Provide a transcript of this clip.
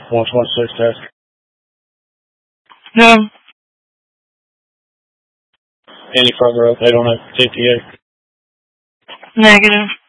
126 test. No. Any further update on that 58? Negative.